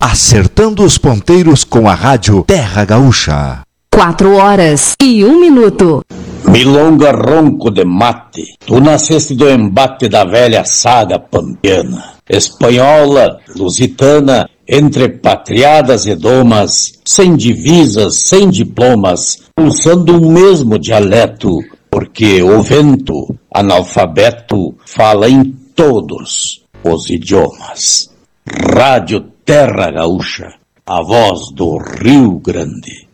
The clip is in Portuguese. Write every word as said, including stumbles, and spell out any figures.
acertando os ponteiros com a rádio Terra Gaúcha. Quatro horas e um minuto. Milonga ronco de mate, tu nasceste do embate da velha saga pampiana, espanhola, lusitana, entre patriadas e domas, sem divisas, sem diplomas, pulsando um mesmo dialeto, porque o vento, analfabeto, fala em todos os idiomas. Rádio Terra Gaúcha, a voz do Rio Grande.